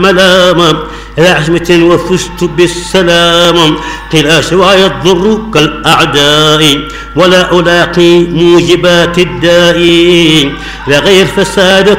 ملاما إلى عزمة وفزت بالسلام قل سواي الضر كالأعداء ولا ألاقي موجبات الداء لغير فسادة